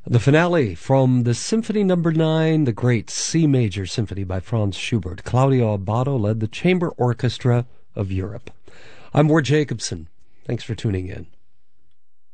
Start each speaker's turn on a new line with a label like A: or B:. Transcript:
A: The finale from the Symphony No. 9, the great C major symphony by Franz Schubert. Claudio Abbado led the Chamber Orchestra of Europe. I'm Ward Jacobson. Thanks for tuning in.